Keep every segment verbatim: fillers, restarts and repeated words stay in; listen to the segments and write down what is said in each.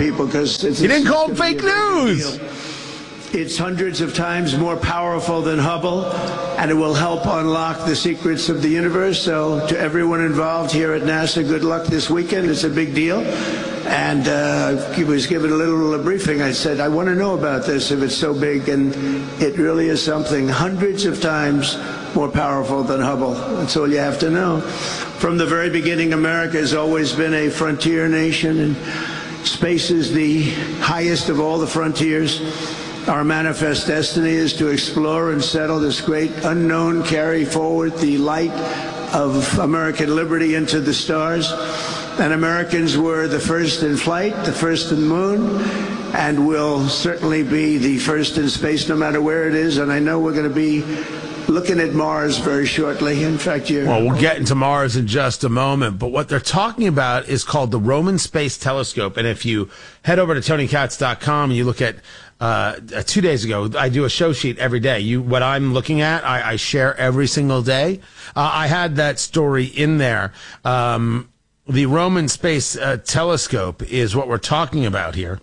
people because it's. He didn't call them fake news. It's hundreds of times more powerful than Hubble, and it will help unlock the secrets of the universe. So to everyone involved here at NASA, good luck this weekend. It's a big deal. And uh, I was given a little briefing. I said, I want to know about this if it's so big. And it really is something hundreds of times more powerful than Hubble. That's all you have to know. From the very beginning, America has always been a frontier nation, and space is the highest of all the frontiers. Our manifest destiny is to explore and settle this great unknown, carry forward the light of American liberty into the stars. And Americans were the first in flight, the first in the moon, and will certainly be the first in space no matter where it is. And I know we're going to be looking at Mars very shortly. In fact, you're... Well, we'll get into Mars in just a moment, but what they're talking about is called the Roman Space Telescope. And if you head over to Tony Katz dot com and you look at uh two days ago, I do a show sheet every day. You, what I'm looking at, I, I share every single day. Uh, I had that story in there. Um, the Roman Space uh, Telescope is what we're talking about here.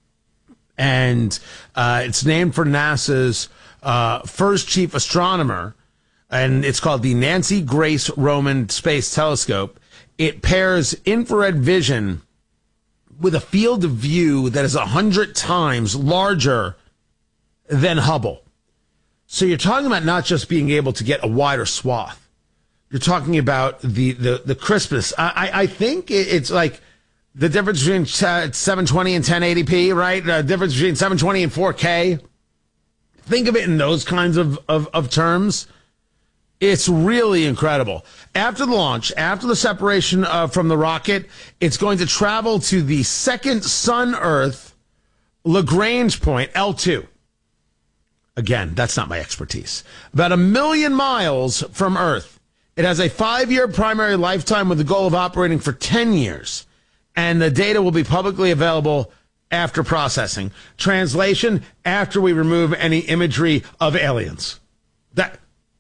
And uh, it's named for NASA's uh, first chief astronomer, and it's called the Nancy Grace Roman Space Telescope. It pairs infrared vision with a field of view that is a hundred times larger than Hubble. So you're talking about not just being able to get a wider swath. You're talking about the, the, the crispness. I, I, I think it's like the difference between seven twenty and ten eighty p, right? The difference between seven twenty and four K. Think of it in those kinds of, of, of terms. It's really incredible. After the launch, after the separation uh, from the rocket, it's going to travel to the second Sun-Earth Lagrange point, L two. Again, that's not my expertise. About a million miles from Earth. It has a five-year primary lifetime with the goal of operating for ten years. And the data will be publicly available after processing. Translation, after we remove any imagery of aliens. That...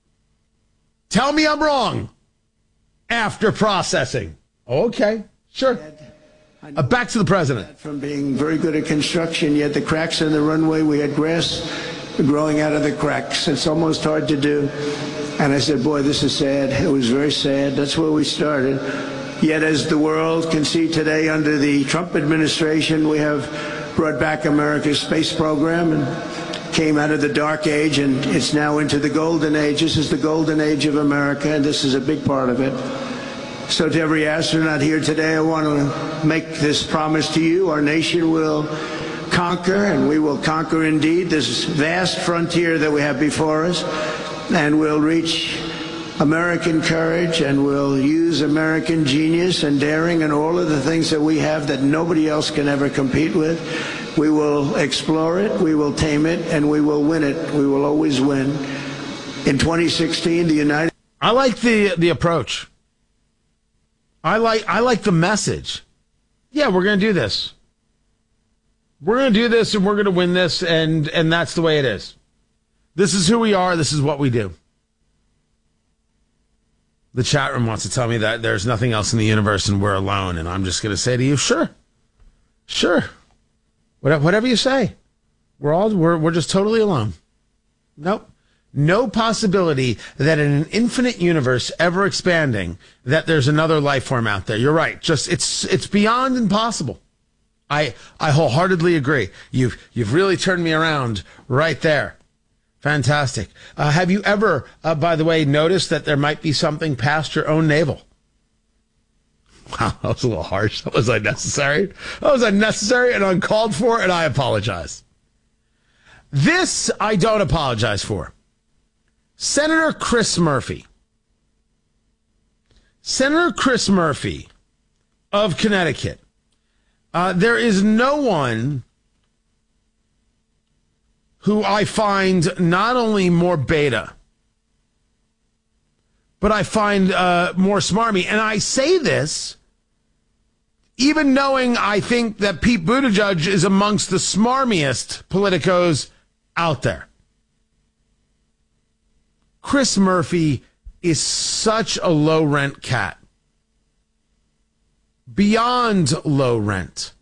Tell me I'm wrong. After processing. Okay, sure. Uh, back to the president. From being very good at construction, you had the cracks in the runway. We had grass growing out of the cracks. It's almost hard to do. And I said, boy, this is sad. It was very sad. That's where we started. Yet as the world can see today under the Trump administration, we have brought back America's space program and came out of the dark age, and it's now into the golden age. This is the golden age of America, and this is a big part of it. So to every astronaut here today, I want to make this promise to you. Our nation will conquer, and we will conquer indeed, this vast frontier that we have before us, and we'll reach American courage, and we'll use American genius and daring and all of the things that we have that nobody else can ever compete with. We will explore it, we will tame it, and we will win it. We will always win. In twenty sixteen, the United... I like the the approach. I like I like the message. Yeah, we're going to do this. We're going to do this, and we're going to win this, and, and that's the way it is. This is who we are. This is what we do. The chat room wants to tell me that there's nothing else in the universe and we're alone, and I'm just going to say to you, sure. Sure. Whatever you say. We're all we're we're just totally alone. Nope. No possibility that in an infinite universe ever expanding that there's another life form out there. You're right. Just it's it's beyond impossible. I I wholeheartedly agree. You've you've really turned me around right there. Fantastic. Uh, have you ever, uh, by the way, noticed that there might be something past your own navel? Wow, that was a little harsh. That was unnecessary. That was unnecessary and uncalled for, and I apologize. This I don't apologize for. Senator Chris Murphy. Senator Chris Murphy of Connecticut. Uh, there is no one who I find not only more beta, but I find uh, more smarmy. And I say this even knowing I think that Pete Buttigieg is amongst the smarmiest politicos out there. Chris Murphy is such a low-rent cat. Beyond low rent.